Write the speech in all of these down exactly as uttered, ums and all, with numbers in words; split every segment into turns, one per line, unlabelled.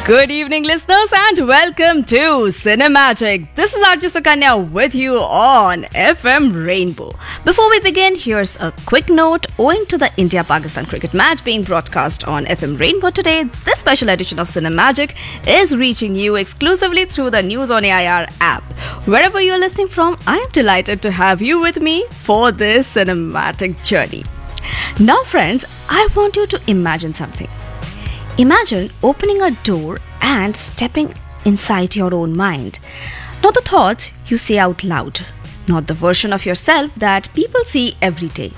Good evening, listeners, and welcome to Cinemagic. This is Arjun Sukanya with you on F M Rainbow. Before we begin, here's a quick note. Owing to the India-Pakistan cricket match being broadcast on F M Rainbow today, this special edition of Cinemagic is reaching you exclusively through the News on A I R app. Wherever you're listening from, I'm delighted to have you with me for this cinematic journey. Now, friends, I want you to imagine something. Imagine opening a door and stepping inside your own mind. Not the thoughts you say out loud, not the version of yourself that people see every day,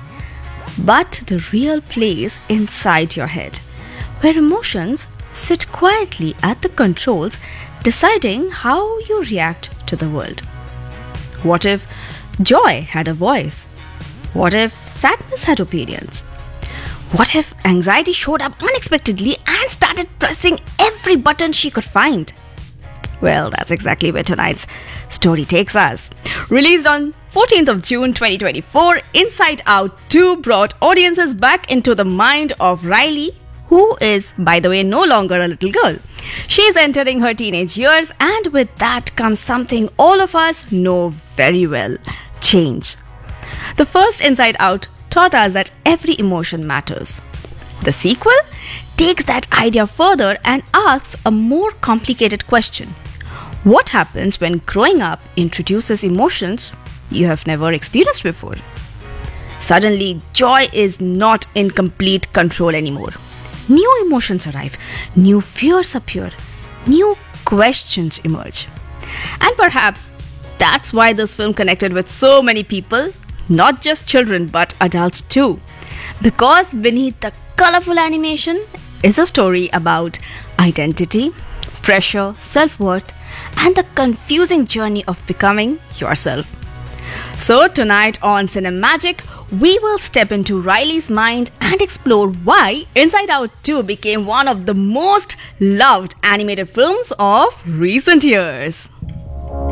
but the real place inside your head, where emotions sit quietly at the controls, deciding how you react to the world. What if joy had a voice? What if sadness had opinions? What if anxiety showed up unexpectedly and started pressing every button she could find? Well, that's exactly where tonight's story takes us. Released on fourteenth of June twenty twenty-four, Inside Out two brought audiences back into the mind of Riley, who is, by the way, no longer a little girl. She's entering her teenage years, and with that comes something all of us know very well: change. The first Inside Out taught us that every emotion matters. The sequel takes that idea further and asks a more complicated question. What happens when growing up introduces emotions you have never experienced before? Suddenly, joy is not in complete control anymore. New emotions arrive, new fears appear, new questions emerge. And perhaps that's why this film connected with so many people. Not just children, but adults too. Because beneath the colorful animation is a story about identity, pressure, self-worth, and the confusing journey of becoming yourself. So tonight on Cinemagic, we will step into Riley's mind and explore why Inside Out two became one of the most loved animated films of recent years.